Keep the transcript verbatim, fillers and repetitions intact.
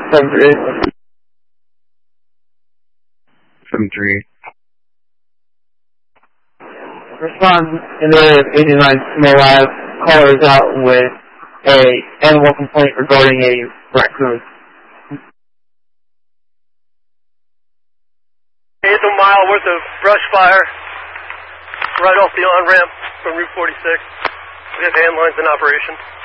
seven three. seven three. Respond in the area of eighty-nine Small Ave. Caller is out with a animal complaint regarding a raccoon. It's a mile worth of brush fire right off the on-ramp from Route forty-six. We have hand lines in operation.